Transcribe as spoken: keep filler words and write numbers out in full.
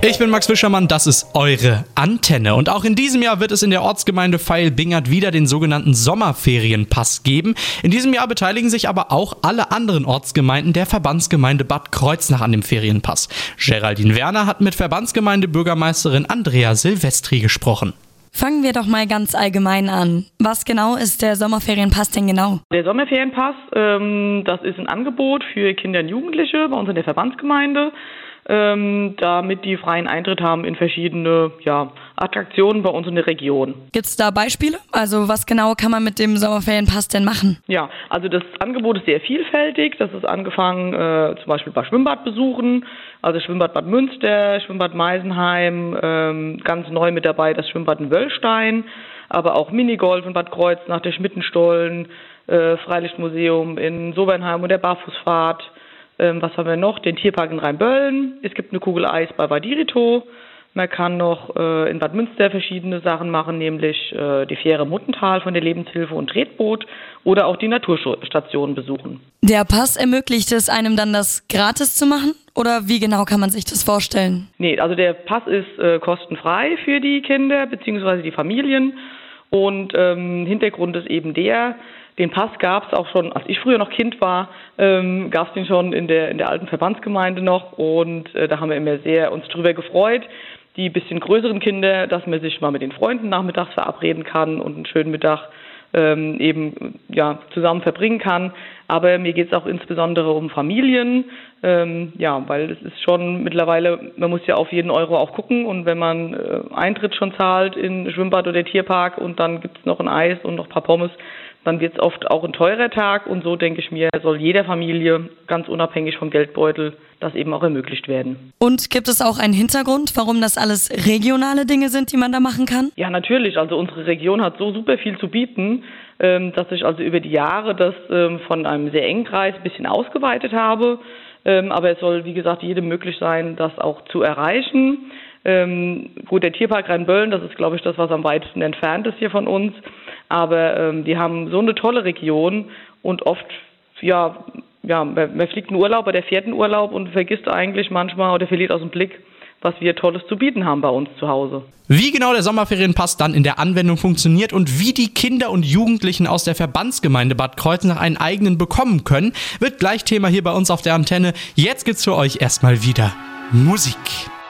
Ich bin Max Fischermann, das ist eure Antenne. Und auch in diesem Jahr wird es in der Ortsgemeinde Veil-Bingert wieder den sogenannten Sommerferienpass geben. In diesem Jahr beteiligen sich aber auch alle anderen Ortsgemeinden der Verbandsgemeinde Bad Kreuznach an dem Ferienpass. Geraldine Werner hat mit Verbandsgemeindebürgermeisterin Andrea Silvestri gesprochen. Fangen wir doch mal ganz allgemein an. Was genau ist der Sommerferienpass denn genau? Der Sommerferienpass, ähm, das ist ein Angebot für Kinder und Jugendliche bei uns in der Verbandsgemeinde, ähm, damit die freien Eintritt haben in verschiedene ja, Attraktionen bei uns in der Region. Gibt es da Beispiele? Also was genau kann man mit dem Sommerferienpass denn machen? Ja, also das Angebot ist sehr vielfältig. Das ist angefangen äh, zum Beispiel bei Schwimmbadbesuchen, also Schwimmbad Bad Münster, Schwimmbad Meisenheim, ähm, ganz neu mit dabei das Schwimmbad in Wöllstein, aber auch Minigolf in Bad Kreuznach, der Schmittenstollen, äh, Freilichtmuseum in Sobernheim und der Barfußfahrt. Ähm, was haben wir noch? Den Tierpark in Rheinböllen. Es gibt eine Kugel Eis bei Badirito. Man kann noch äh, in Bad Münster verschiedene Sachen machen, nämlich äh, die Fähre Muttental von der Lebenshilfe und Tretboot oder auch die Naturstation besuchen. Der Pass ermöglicht es einem dann, das gratis zu machen? Oder wie genau kann man sich das vorstellen? Nee, also der Pass ist äh, kostenfrei für die Kinder bzw. die Familien. Und ähm, Hintergrund ist eben der, den Pass gab es auch schon, als ich früher noch Kind war, ähm, gab es den schon in der in der alten Verbandsgemeinde noch. Und äh, da haben wir immer sehr uns drüber gefreut, die bisschen größeren Kinder, dass man sich mal mit den Freunden nachmittags verabreden kann und einen schönen Mittag ähm, eben ja zusammen verbringen kann. Aber mir geht es auch insbesondere um Familien, ähm, ja, weil es ist schon mittlerweile, man muss ja auf jeden Euro auch gucken und wenn man äh, Eintritt schon zahlt in Schwimmbad oder Tierpark und dann gibt es noch ein Eis und noch ein paar Pommes, dann wird es oft auch ein teurer Tag und so denke ich mir, soll jeder Familie ganz unabhängig vom Geldbeutel das eben auch ermöglicht werden. Und gibt es auch einen Hintergrund, warum das alles regionale Dinge sind, die man da machen kann? Ja, natürlich. Also unsere Region hat so super viel zu bieten, dass ich also über die Jahre das von einem sehr engen Kreis ein bisschen ausgeweitet habe. Aber es soll, wie gesagt, jedem möglich sein, das auch zu erreichen. Ähm, gut, der Tierpark Rheinböllen, das ist, glaube ich, das, was am weitesten entfernt ist hier von uns. Aber ähm, die haben so eine tolle Region und oft, ja, ja, man, man fliegt in Urlaub, bei der vierten Urlaub und vergisst eigentlich manchmal oder verliert aus dem Blick, was wir Tolles zu bieten haben bei uns zu Hause. Wie genau der Sommerferienpass dann in der Anwendung funktioniert und wie die Kinder und Jugendlichen aus der Verbandsgemeinde Bad Kreuznach einen eigenen bekommen können, wird gleich Thema hier bei uns auf der Antenne. Jetzt gibt's für euch erstmal wieder Musik.